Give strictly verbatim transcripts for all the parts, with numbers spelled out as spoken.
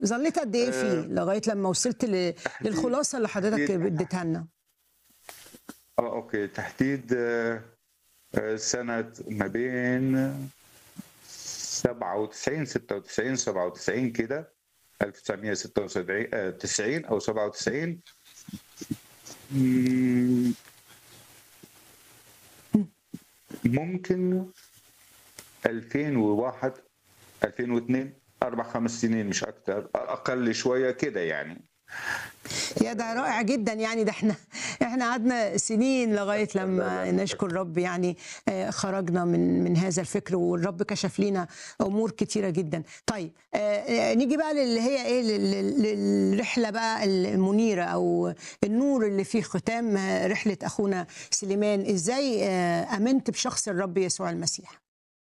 ظليت قد ايه فيه آه، لغايه لما وصلت ل... تحديد للخلاصه اللي حضرتك تحديد اديتها لنا؟ اه اوكي تحديد آه، آه، سنة ما بين سبعة وتسعين ستة وتسعين سبعة وتسعين كده، ألف وتسعمية وستة وسبعين آه، تسعين او سبعة وتسعين. مم، ممكن ألفين وواحد ألفين واثنين، اربع خمس سنين مش اكتر، اقل شويه كده يعني. يا ده رائع جدا، يعني ده احنا احنا قعدنا سنين لغايه لا لما لا نشكر رب، يعني آه، خرجنا من من هذا الفكر، والرب كشف لنا امور كتيره جدا. طيب آه، آه، نيجي بقى للي هي ايه، لل- لل- للرحله بقى المنيره، او النور اللي في ختام آه، رحله اخونا سليمان. ازاي آه، امنت بشخص الرب يسوع المسيح؟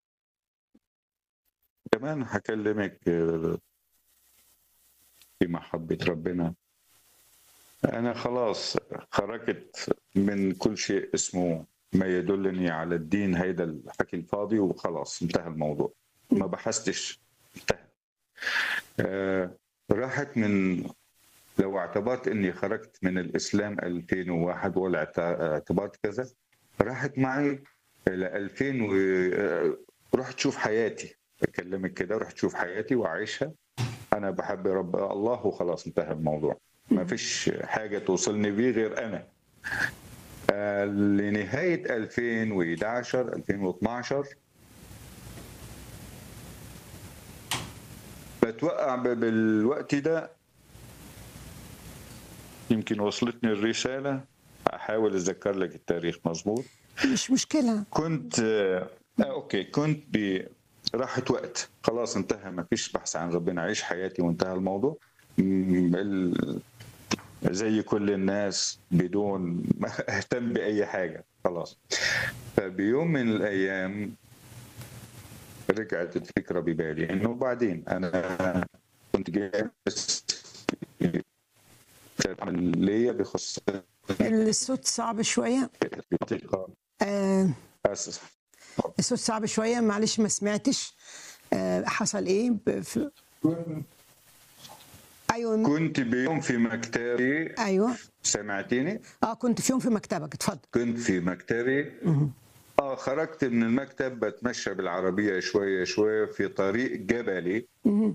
كمان هكلمك آه، في محبه ربنا. أنا خلاص خرجت من كل شيء اسمه ما يدلني على الدين، هيدا الحكي الفاضي، وخلاص انتهى الموضوع. ما بحثتش، انتهى. آه راحت من، لو اعتبرت اني خرجت من الاسلام ألفين وواحد ولا اعت- اعتبرت كذا، راحت معي الى ألفين و آه، رحت شوف حياتي. اكلمك كده، رحت شوف حياتي واعيشها. انا بحب رب الله وخلاص انتهى الموضوع. ما فيش حاجه توصلني بيه غير انا. آه، لنهايه ألفين وحداشر ألفين واثناشر بتوقع ب- بالوقت ده. يمكن وصلتني الرساله، احاول اتذكر لك التاريخ مظبوط. مش مشكله. كنت آه آه، اوكي كنت ب راحت وقت، خلاص انتهى، ما فيش بحث عن ربنا، عيش حياتي وانتهى الموضوع. م- ال- زي كل الناس بدون ما اهتم باي حاجه، خلاص. فبيوم من الايام رجعت الفكره ببالي انه بعدين انا كنت جايب عمل ليا بخص الصوت صعب شويه. المنطقه. آه، اسف. الصوت صعب شويه، معلش ما سمعتش. آه، حصل ايه ب- في... ايوه. كنت بيوم في مكتبي. ايوه. سمعتيني؟ اه، كنت في يوم في مكتبك، اتفضل. كنت في مكتبي. مهم. اه خرجت من المكتب بتمشى بالعربيه شويه شويه في طريق جبلي، مهم.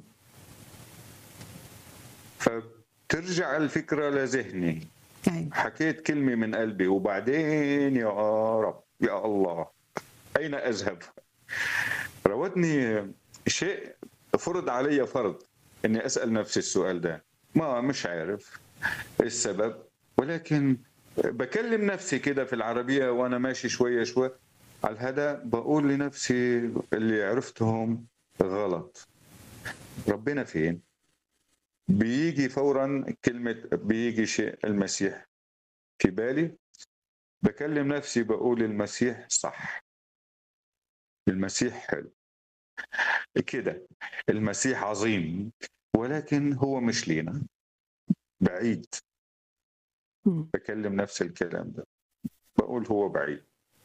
فبترجع الفكره لذهني. ايوه. حكيت كلمه من قلبي، وبعدين يا رب يا الله اين اذهب؟ راودني شيء، فرض علي فرض اني اسال نفسي السؤال ده. ما مش عارف ايه السبب، ولكن بكلم نفسي كده في العربيه وانا ماشي شويه شويه على الهدى، بقول لنفسي اللي عرفتهم غلط. ربنا فين؟ بيجي فورا كلمه، بيجي شيء المسيح في بالي. بكلم نفسي بقول المسيح صح، المسيح حلو كده، المسيح عظيم، ولكن هو مش لينا، بعيد. مم. بكلم نفس الكلام ده، بقول هو بعيد.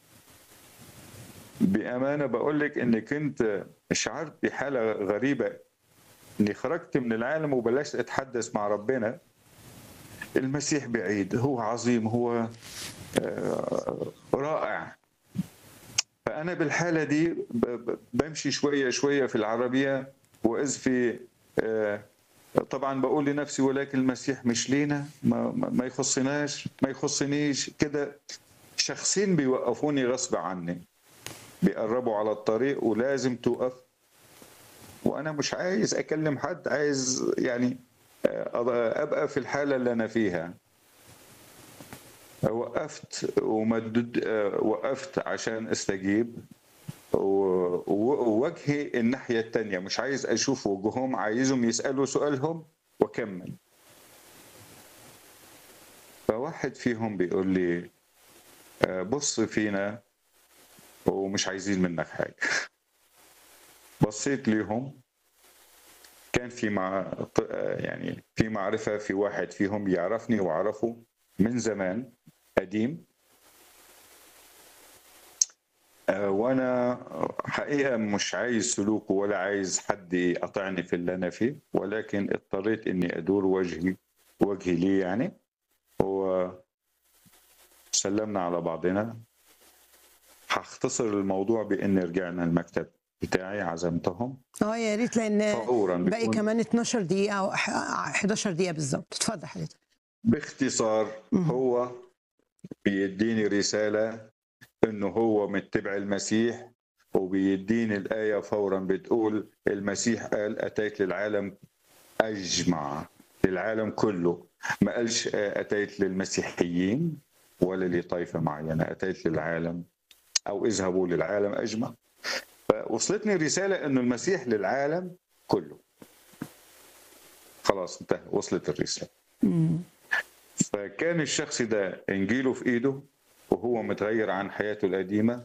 بأمانة بقول لك إني كنت شعرت بحالة غريبة، إني خرجت من العالم وبلشت أتحدث مع ربنا. المسيح بعيد، هو عظيم، هو آه، رائع. فأنا بالحالة دي ب- ب- بمشي شوية شوية في العربية، وإذ في آه، طبعا بقول لنفسي ولكن المسيح مش لينا، ما, ما ما يخصناش، ما يخصنيش كده. شخصين بيوقفوني غصب عني، بيقربوا على الطريق ولازم توقف، وانا مش عايز اكلم حد، عايز يعني آه، ابقى في الحاله اللي انا فيها. وقفت ومدد آه، وقفت عشان استجيب، و- و- ووجهي الناحيه الثانيه، مش عايز اشوف وجوههم، عايزهم يسالوا سؤالهم واكمل. فواحد فيهم بيقول لي آه، بص فينا ومش عايزين منك حاجه. بصيت ليهم، كان في مع يعني في معرفة، في واحد فيهم يعرفني وعرفه من زمان قديم. آه، وانا حقيقه مش عايز سلوكه ولا عايز حد يقطعني في اللي انا فيه، ولكن اضطريت اني ادور وجهي وجهي ليه يعني. وسلمنا على بعضنا. هختصر الموضوع باني رجعنا المكتب بتاعي، عزمتهم اه يا ريت، لان فورا باقي بكون كمان اتناشر دقيقة او ح- حداشر دقيقة بالظبط. اتفضل حضرتك. باختصار. مهم. هو بيديني رساله انه هو متبع المسيح، وبيديني الايه فورا بتقول المسيح قال اتيت للعالم اجمع، للعالم كله. ما قالش آه، اتيت للمسيحيين ولا لطائفه معينه، اتيت للعالم او اذهبوا للعالم اجمع. فوصلتني رساله انه المسيح للعالم كله. خلاص انتهى، وصلت الرساله. مم. فكان الشخص ده انجيله في ايده وهو متغير عن حياته القديمه.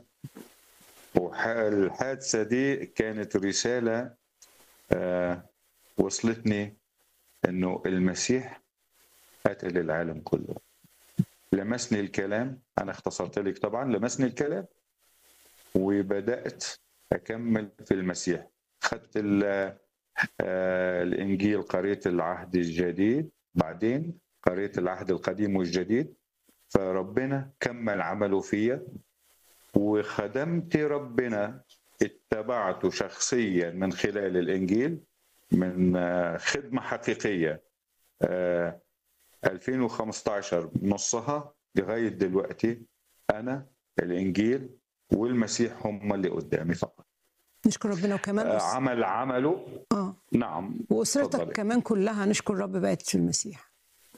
والحادثه دي كانت رساله آه، وصلتني انه المسيح اتى للعالم كله. لمسني الكلام، انا اختصرت لك طبعا، لمسني الكلام وبدات اكمل في المسيح. خدت ال- آه، الانجيل، قريت العهد الجديد، بعدين قريت العهد القديم والجديد. فربنا كمل عمله فيا وخدمت ربنا، اتبعته شخصيا من خلال الانجيل، من آه، خدمه حقيقيه. آه، ألفين وخمستاشر نصها لغايه دلوقتي انا الانجيل والمسيح هم اللي قدامي فقط. نشكر ربنا. وكمان آه، أس... عمل عمله. اه نعم. واسرتك تفضلي. كمان كلها نشكر رب بقت في المسيح.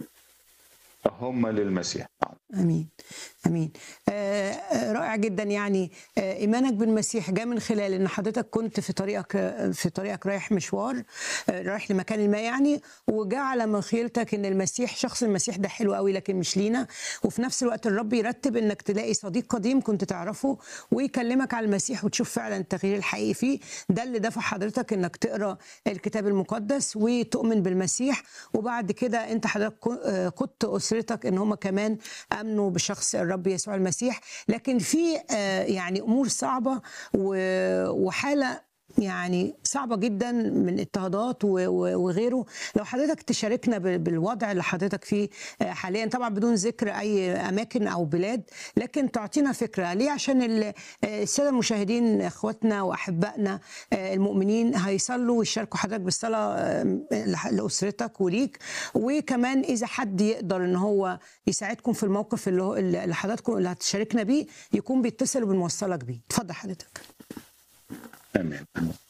هم للمسيح. نعم. امين امين. آه آه، رائع جدا. يعني آه ايمانك بالمسيح جاء من خلال ان حضرتك كنت في طريقك آه، في طريقك رايح مشوار، آه رايح لمكان ما يعني، وجاء على مخيلتك ان المسيح، شخص المسيح ده حلو قوي لكن مش لينا. وفي نفس الوقت الرب يرتب انك تلاقي صديق قديم كنت تعرفه ويكلمك على المسيح وتشوف فعلا التغيير الحقيقي فيه. ده اللي دفع حضرتك انك تقرا الكتاب المقدس وتؤمن بالمسيح. وبعد كده انت حضرتك كو- آه، قدت اسرتك ان هم كمان امنوا بشخص الرب يسوع المسيح. لكن في آه، يعني امور صعبه و- وحاله يعني صعبة جدا من اضطهادات و- و- وغيره. لو حضرتك تشاركنا ب- بالوضع اللي حضرتك فيه آه، حاليا، طبعا بدون ذكر أي أماكن أو بلاد، لكن تعطينا فكرة ليه، عشان ال- آه، السادة المشاهدين إخواتنا وأحبائنا آه، المؤمنين هيصلوا ويشاركوا حضرتك بالصلاة آه، لح- لأسرتك وليك. وكمان إذا حد يقدر إن هو يساعدكم في الموقف اللي هو- اللي حضراتكم اللي هتشاركنا بيه، يكون بيتصل وبنوصلك بيه. اتفضل حضرتك. امين.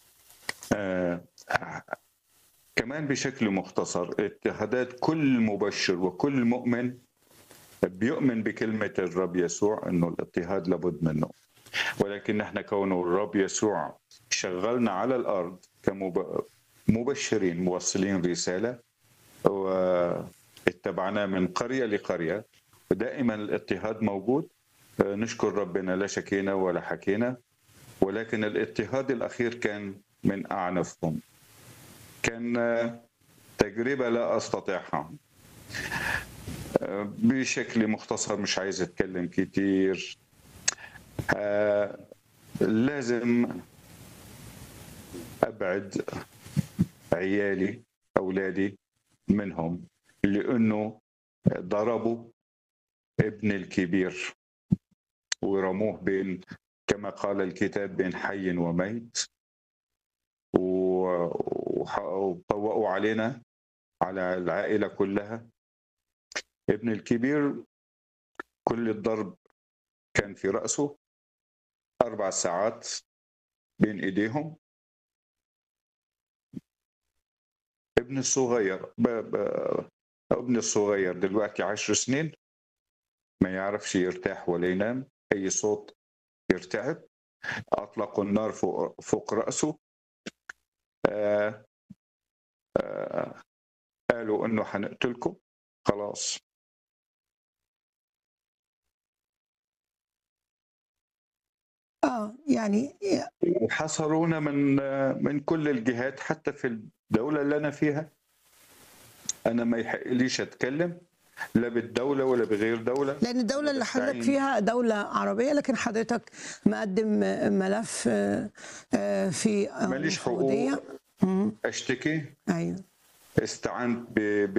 آه، كمان بشكل مختصر، اضطهادات كل مبشر وكل مؤمن بيؤمن بكلمة الرب يسوع انه الاضطهاد لابد منه. ولكن نحن كونه الرب يسوع شغلنا على الارض كمبشرين موصلين رسالة، واتبعناه من قرية لقرية، دائما الاضطهاد موجود. نشكر ربنا لا شكينا ولا حكينا، ولكن الاضطهاد الأخير كان من أعنفهم. كان تجربة لا أستطيعها. بشكل مختصر، مش عايز أتكلم كتير. آه، لازم أبعد عيالي أولادي منهم، لأنه ضربوا ابن الكبير ورموه بين، كما قال الكتاب، بين حي وميت، وطوقوا علينا، على العائلة كلها. ابن الكبير كل الضرب كان في رأسه، أربع ساعات بين إيديهم. ابن الصغير ب... ب... ابن الصغير دلوقتي عشر سنين، ما يعرفش يرتاح ولا ينام، أي صوت يرتعب. أطلقوا النار فوق, فوق رأسه. آه... آه... قالوا إنه حنقتلكم خلاص. اه يعني وحصرونا من من كل الجهات، حتى في الدولة اللي أنا فيها. أنا ما يحقليش أتكلم، لا بالدولة ولا بغير دولة. لان الدوله اللي حضرتك بستعين فيها دوله عربيه، لكن حضرتك مقدم ملف آه، آه، في ماليش السعوديه. حقوق مم. أشتكي. ايوه. استعنت ب